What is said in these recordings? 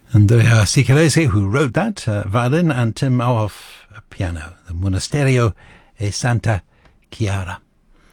Andrea Siccarese, who wrote that, violin, and Tim Auhoff, piano. The Monasterio e Santa Chiara.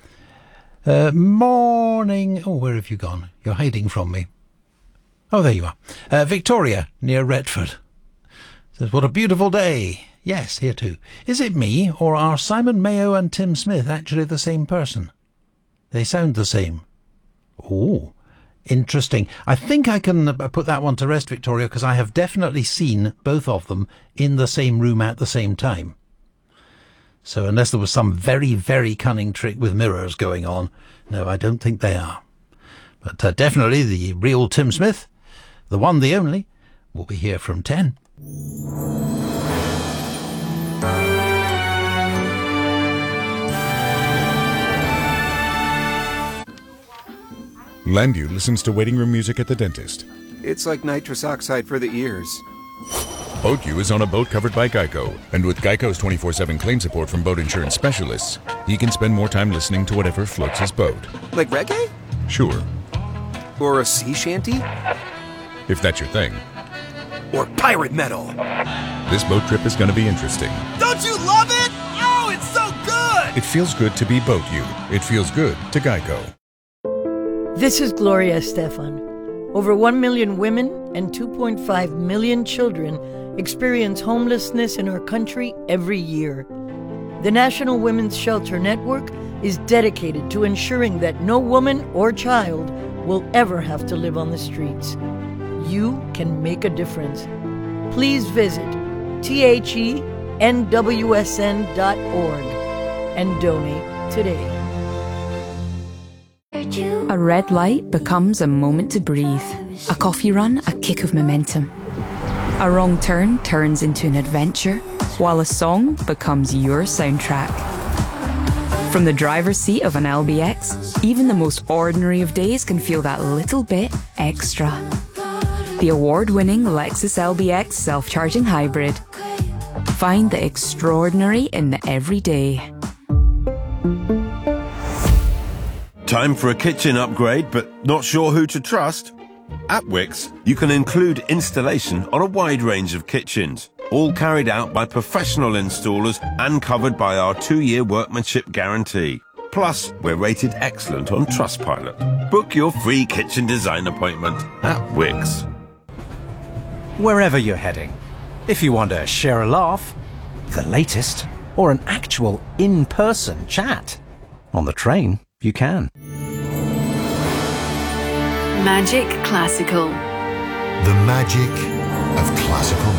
Morning. Oh, where have you gone? You're hiding from me. Oh, there you are. Victoria, near Retford. Says, what a beautiful day. Yes, here too. Is it me, or are Simon Mayo and Tim Smith actually the same person? They sound the same. Oh, interesting. I think I can put that one to rest, Victoria, because I have definitely seen both of them in the same room at the same time. So unless there was some very, very cunning trick with mirrors going on, no, I don't think they are. But definitely the real Tim Smith, the one, the only, will be here from 10. Landu listens to waiting room music at the dentist. It's like nitrous oxide for the ears. BoatU is on a boat covered by Geico, and with Geico's 24/7 claim support from boat insurance specialists, he can spend more time listening to whatever floats his boat. Like reggae? Sure. Or a sea shanty? If that's your thing. Or pirate metal? This boat trip is going to be interesting. Don't you love it? Oh, it's so good! It feels good to be BoatU. It feels good to Geico. This is Gloria Estefan. Over 1 million women and 2.5 million children experience homelessness in our country every year. The National Women's Shelter Network is dedicated to ensuring that no woman or child will ever have to live on the streets. You can make a difference. Please visit thenwsn.org and donate today. A red light becomes a moment to breathe. A coffee run, a kick of momentum. A wrong turn turns into an adventure, while a song becomes your soundtrack. From the driver's seat of an LBX, even the most ordinary of days can feel that little bit extra. The award-winning Lexus LBX self-charging hybrid. Find the extraordinary in the everyday. Time for a kitchen upgrade, but not sure who to trust? At Wickes, you can include installation on a wide range of kitchens, all carried out by professional installers and covered by our 2-year workmanship guarantee. Plus, we're rated excellent on Trustpilot. Book your free kitchen design appointment at Wickes. Wherever you're heading, if you want to share a laugh, the latest, or an actual in-person chat, on the train, you can. Magic Classical. The magic of classical